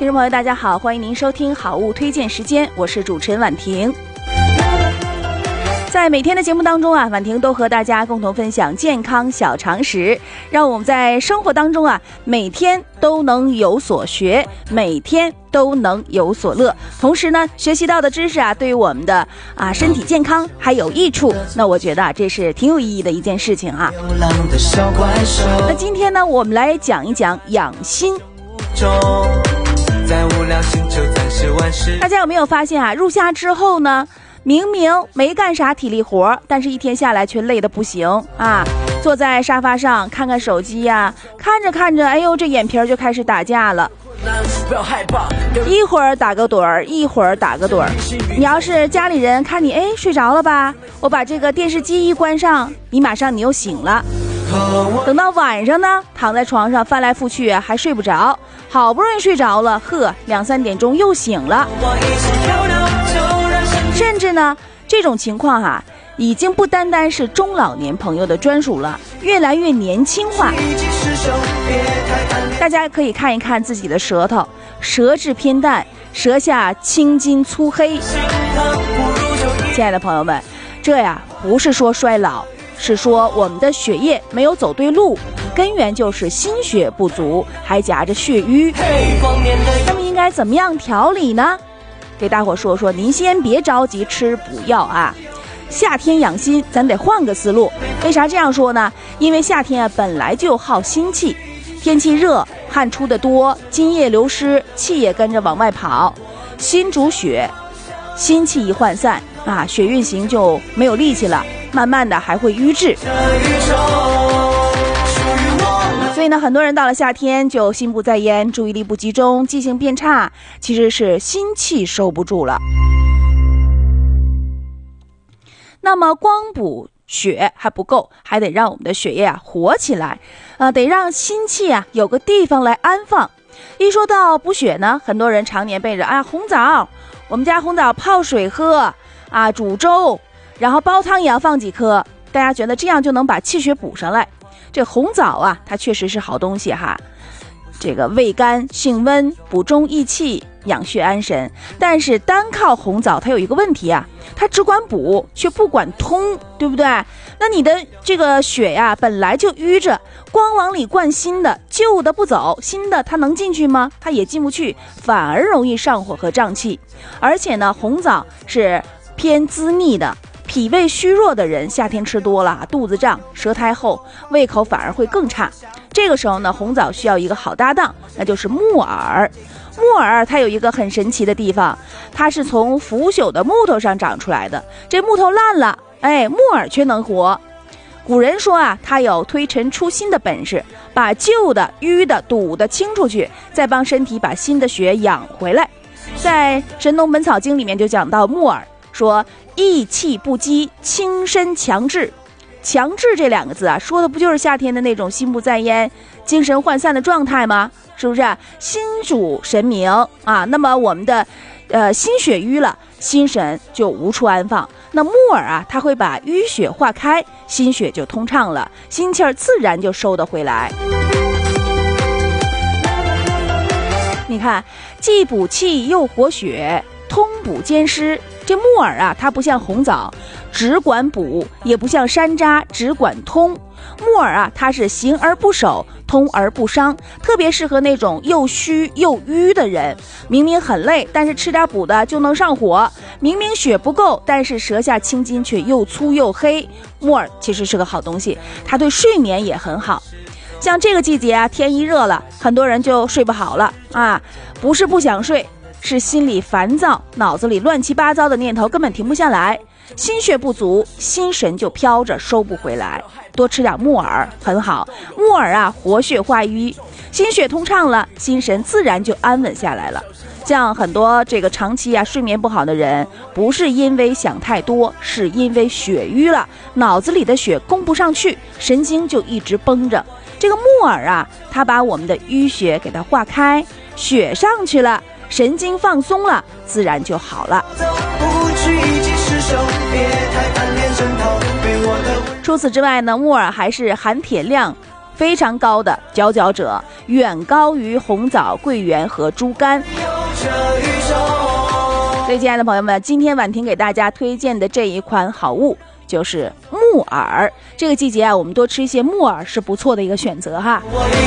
众朋友大家好，欢迎您收听好物推荐时间，我是主持人婉婷。在每天的节目当中啊，婉婷都和大家共同分享健康小常识，让我们在生活当中啊，每天都能有所学，每天都能有所乐。同时呢，学习到的知识啊，对于我们的身体健康还有益处。那我觉得这是挺有意义的一件事情啊。那今天呢，我们来讲一讲养心。大家有没有发现啊，入夏之后呢，明明没干啥体力活，但是一天下来却累得不行啊！坐在沙发上看看手机呀，看着看着，哎呦，这眼皮就开始打架了。一会儿打个盹儿，一会儿打个盹儿。你要是家里人看你睡着了吧，我把这个电视机一关上，你马上你又醒了。等到晚上呢，躺在床上翻来覆去还睡不着，好不容易睡着了，2、3点钟又醒了。甚至呢，这种情况已经不单单是中老年朋友的专属了，越来越年轻化。大家可以看一看自己的舌头，舌质偏淡，舌下青筋粗黑。亲爱的朋友们，这不是说衰老，是说我们的血液没有走对路，根源就是心血不足，还夹着血瘀。那么应该怎么样调理呢？给大伙说说，您先别着急吃补药啊。夏天养心，咱得换个思路。为啥这样说呢？因为夏天本来就耗心气，天气热，汗出的多，津液流失，气也跟着往外跑。心主血，心气一涣散血运行就没有力气了，慢慢的还会瘀滞。所以呢，很多人到了夏天就心不在焉，注意力不集中，记性变差，其实是心气收不住了。那么光补血还不够，还得让我们的血液活起来，得让心气有个地方来安放。一说到补血呢，很多人常年背着红枣，我们家红枣泡水喝煮粥，然后煲汤也要放几颗，大家觉得这样就能把气血补上来。这红枣它确实是好东西这个味甘性温，补中益气，养血安神。但是单靠红枣它有一个问题它只管补却不管通，对不对？那你的这个血本来就淤着，光往里灌新的，旧的不走，新的它能进去吗？它也进不去，反而容易上火和胀气。而且呢，红枣是偏滋腻的，脾胃虚弱的人夏天吃多了，肚子胀，舌苔厚，胃口反而会更差。这个时候呢，红枣需要一个好搭档，那就是木耳。木耳它有一个很神奇的地方，它是从腐朽的木头上长出来的，这木头烂了，木耳却能活。古人说它有推陈出新的本事，把旧的、淤的、堵的清出去，再帮身体把新的血养回来。在《神农本草经》里面就讲到木耳，说益气不积，轻身强志。强志这2个字说的不就是夏天的那种心不在焉、精神涣散的状态吗？是不是心主神明那么我们的心血瘀了，心神就无处安放。那木耳它会把淤血化开，心血就通畅了，心气儿自然就收得回来。你看，既补气又活血，通补兼施。这木耳它不像红枣只管补，也不像山楂只管通。木耳它是行而不守，通而不伤，特别适合那种又虚又瘀的人。明明很累，但是吃点补的就能上火；明明血不够，但是舌下青筋却又粗又黑。木耳其实是个好东西，它对睡眠也很好。像这个季节天一热了，很多人就睡不好了不是不想睡，是心里烦躁，脑子里乱七八糟的念头根本停不下来，心血不足，心神就飘着收不回来。多吃点木耳很好，木耳活血化瘀，心血通畅了，心神自然就安稳下来了。像很多这个长期睡眠不好的人，不是因为想太多，是因为血瘀了，脑子里的血供不上去，神经就一直绷着。这个木耳它把我们的淤血给它化开，血上去了，神经放松了，自然就好了。除此之外呢，木耳还是含铁量非常高的佼佼者，远高于红枣、桂圆和猪肝。 所以亲爱的朋友们，今天婉婷给大家推荐的这一款好物就是木耳。这个季节啊，我们多吃一些木耳是不错的一个选择哈。